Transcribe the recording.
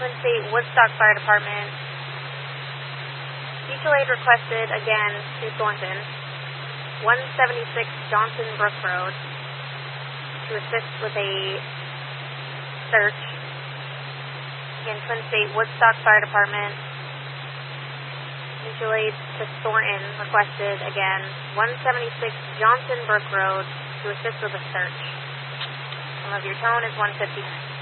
Twin State Woodstock Fire Department. Mutual aid requested again to Thornton, 176 Johnson Brook Road, to assist with a search. Again, Twin State Woodstock Fire Department. Mutual aid to Thornton requested again, 176 Johnson Brook Road, to assist with a search. Some of your tone is 159.